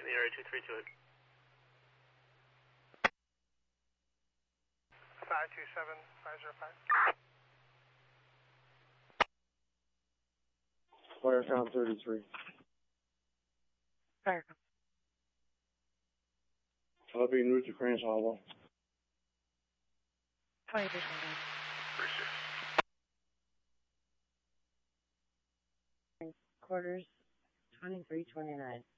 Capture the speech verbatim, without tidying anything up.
in the area, two three two it. five two seven five zero five. Firecom thirty-three. Firecom. Copy en route to Cranes Hollow. twenty-three twenty-nine. Quarters, twenty-three twenty-nine.